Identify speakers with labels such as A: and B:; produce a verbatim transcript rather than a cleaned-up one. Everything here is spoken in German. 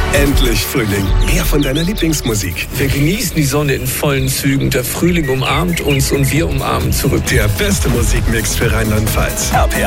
A: Endlich Frühling. Mehr von deiner Lieblingsmusik.
B: Wir genießen die Sonne in vollen Zügen. Der Frühling umarmt uns und wir umarmen zurück.
A: Der beste Musikmix für Rheinland-Pfalz.
C: R P R